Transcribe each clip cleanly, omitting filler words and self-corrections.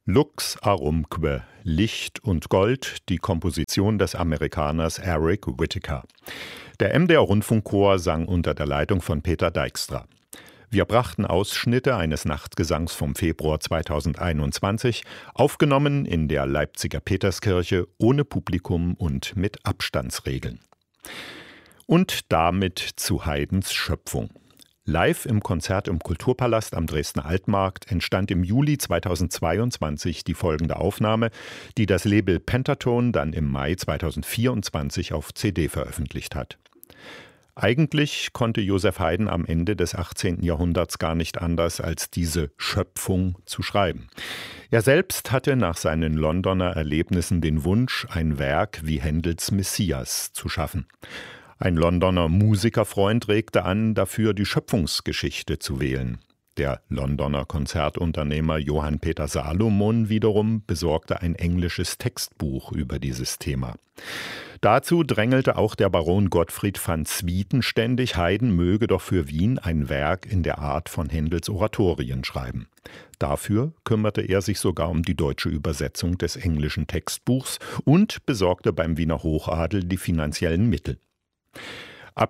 Lux Aurumque, Licht und Gold, die Komposition des Amerikaners Eric Whitacre. Der MDR Rundfunkchor sang unter der Leitung von Peter Dijkstra. Wir brachten Ausschnitte eines Nachtgesangs vom Februar 2021, aufgenommen in der Leipziger Peterskirche, ohne Publikum und mit Abstandsregeln. Und damit zu Haydns Schöpfung. Live im Konzert im Kulturpalast am Dresdner Altmarkt entstand im Juli 2022 die folgende Aufnahme, die das Label Pentatone dann im Mai 2024 auf CD veröffentlicht hat. Eigentlich konnte Joseph Haydn am Ende des 18. Jahrhunderts gar nicht anders, als diese Schöpfung zu schreiben. Er selbst hatte nach seinen Londoner Erlebnissen den Wunsch, ein Werk wie Händels Messias zu schaffen. Ein Londoner Musikerfreund regte an, dafür die Schöpfungsgeschichte zu wählen. Der Londoner Konzertunternehmer Johann Peter Salomon wiederum besorgte ein englisches Textbuch über dieses Thema. Dazu drängelte auch der Baron Gottfried van Swieten ständig, Haydn möge doch für Wien ein Werk in der Art von Händels Oratorien schreiben. Dafür kümmerte er sich sogar um die deutsche Übersetzung des englischen Textbuchs und besorgte beim Wiener Hochadel die finanziellen Mittel. Ab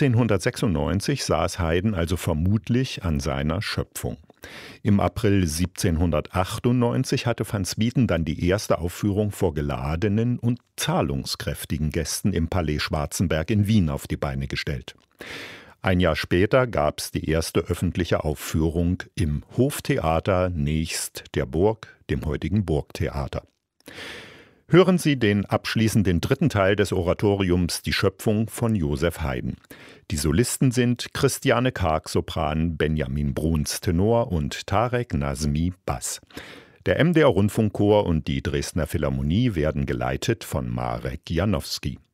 1796 saß Haydn also vermutlich an seiner Schöpfung. Im April 1798 hatte van Swieten dann die erste Aufführung vor geladenen und zahlungskräftigen Gästen im Palais Schwarzenberg in Wien auf die Beine gestellt. Ein Jahr später gab es die erste öffentliche Aufführung im Hoftheater nächst der Burg, dem heutigen Burgtheater. Hören Sie den abschließenden dritten Teil des Oratoriums Die Schöpfung von Joseph Haydn. Die Solisten sind Christiane Karg Sopran, Benjamin Bruns Tenor und Tarek Nazmi Bass. Der MDR Rundfunkchor und die Dresdner Philharmonie werden geleitet von Marek Janowski.